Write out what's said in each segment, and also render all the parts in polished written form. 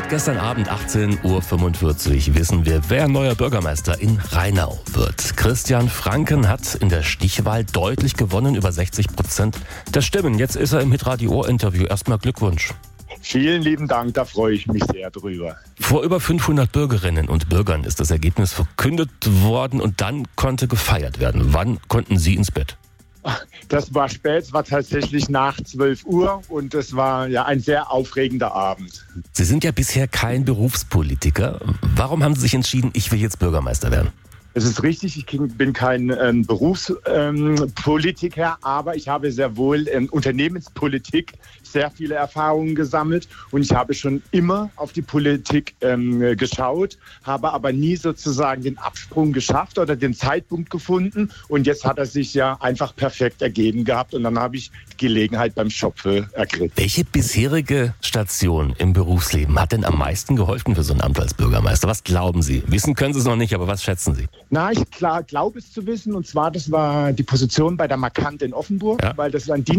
gestern Abend 18:45 Uhr wissen wir, wer neuer Bürgermeister in Rheinau wird. Christian Franken hat in der Stichwahl deutlich gewonnen, über 60% der Stimmen. Jetzt ist er im Hitradio Ohr-Interview. Erstmal Glückwunsch. Vielen lieben Dank, da freue ich mich sehr drüber. Vor über 500 Bürgerinnen und Bürgern ist das Ergebnis verkündet worden und dann konnte gefeiert werden. Wann konnten Sie ins Bett? Das war spät, es war tatsächlich nach 12 Uhr und es war ja ein sehr aufregender Abend. Sie sind ja bisher kein Berufspolitiker. Warum haben Sie sich entschieden, ich will jetzt Bürgermeister werden? Es ist richtig, ich bin kein Berufspolitiker, aber ich habe sehr wohl in Unternehmenspolitik sehr viele Erfahrungen gesammelt und ich habe schon immer auf die Politik geschaut, habe aber nie sozusagen den Absprung geschafft oder den Zeitpunkt gefunden und jetzt hat er sich ja einfach perfekt ergeben gehabt und dann habe ich die Gelegenheit beim Schopfe ergriffen. Welche bisherige Station im Berufsleben hat denn am meisten geholfen für so ein Amt als Bürgermeister? Was glauben Sie? Wissen können Sie es noch nicht, aber was schätzen Sie? Na, ich glaube es zu wissen. Und zwar, das war die Position bei der Markant in Offenburg, weil das ist ein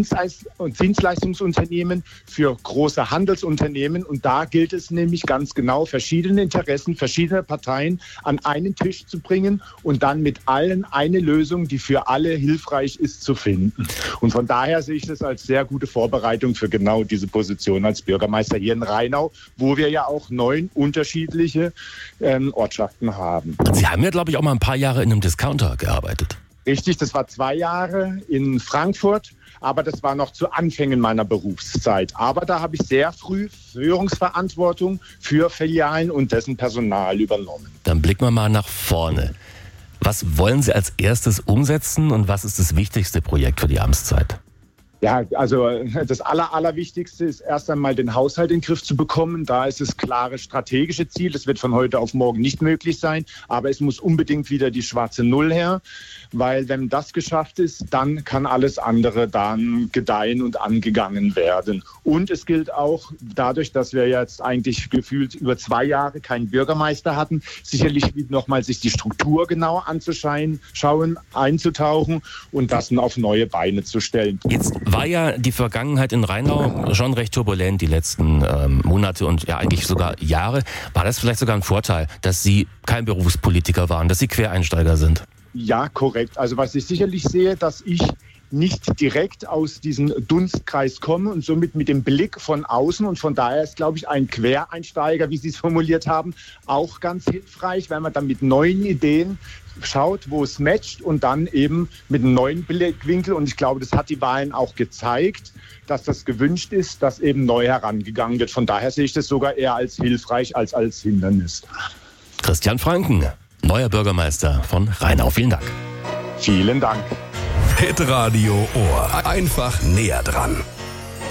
Dienstleistungsunternehmen für große Handelsunternehmen. Und da gilt es nämlich ganz genau, verschiedene Interessen, verschiedene Parteien an einen Tisch zu bringen und dann mit allen eine Lösung, die für alle hilfreich ist, zu finden. Und von daher sehe ich das als sehr gute Vorbereitung für genau diese Position als Bürgermeister hier in Rheinau, wo wir ja auch 9 unterschiedliche Ortschaften haben. Sie haben ja, glaube ich, auch mal ein paar Jahre in einem Discounter gearbeitet. Richtig, das war 2 Jahre in Frankfurt, aber das war noch zu Anfängen meiner Berufszeit. Aber da habe ich sehr früh Führungsverantwortung für Filialen und dessen Personal übernommen. Dann blicken wir mal nach vorne. Was wollen Sie als erstes umsetzen und was ist das wichtigste Projekt für die Amtszeit? Ja, also das Allerwichtigste ist erst einmal den Haushalt in den Griff zu bekommen. Da ist das klare strategische Ziel. Das wird von heute auf morgen nicht möglich sein, aber es muss unbedingt wieder die schwarze Null her, weil wenn das geschafft ist, dann kann alles andere dann gedeihen und angegangen werden. Und es gilt auch dadurch, dass wir jetzt eigentlich gefühlt über 2 Jahre keinen Bürgermeister hatten, sicherlich nochmal sich die Struktur genauer anzuschauen, einzutauchen und das auf neue Beine zu stellen. Jetzt war ja die Vergangenheit in Rheinau schon recht turbulent, die letzten Monate und ja eigentlich sogar Jahre. War das vielleicht sogar ein Vorteil, dass Sie kein Berufspolitiker waren, dass Sie Quereinsteiger sind? Ja, korrekt. Also was ich sicherlich sehe, dass ich nicht direkt aus diesem Dunstkreis komme und somit mit dem Blick von außen und von daher ist, glaube ich, ein Quereinsteiger, wie Sie es formuliert haben, auch ganz hilfreich, weil man dann mit neuen Ideen schaut, wo es matcht und dann eben mit einem neuen Blickwinkel und ich glaube, das hat die Wahlen auch gezeigt, dass das gewünscht ist, dass eben neu herangegangen wird. Von daher sehe ich das sogar eher als hilfreich als als Hindernis. Christian Franken, neuer Bürgermeister von Rheinau. Vielen Dank. Vielen Dank. Hitradio Ohr. Einfach näher dran.